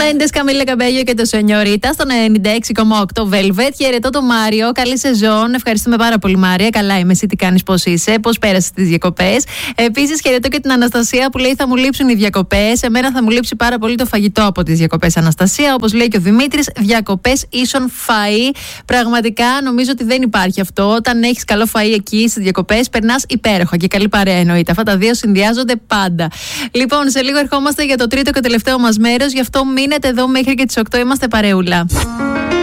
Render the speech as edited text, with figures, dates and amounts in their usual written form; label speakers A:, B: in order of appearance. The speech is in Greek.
A: Μέντες, Καμίλα Καμπέλιο και το Σενιωρίτα στον 96,8 Velvet. Χαιρετώ τον Μάριο. Καλή σεζόν. Ευχαριστούμε πάρα πολύ, Μάρια. Καλά είμαι. Εσύ τι κάνεις, πώς είσαι, πώς πέρασες τις διακοπές. Επίσης, χαιρετώ και την Αναστασία που λέει: θα μου λείψουν οι διακοπές. Εμένα θα μου λείψει πάρα πολύ το φαγητό από τις διακοπές, Αναστασία. Όπως λέει και ο Δημήτρης, διακοπές ίσον φαΐ. Πραγματικά νομίζω ότι δεν υπάρχει αυτό. Όταν έχεις καλό φαΐ εκεί στις διακοπές, περνάς υπέροχα και καλή παρέα εννοείται. Αυτά τα δύο συνδυάζονται πάντα. Λοιπόν, σε λίγο ερχόμαστε για το τρίτο και τελευταίο μας μέρος. Γι' αυτό μείνετε εδώ μέχρι και τις 8. Είμαστε παρεούλα.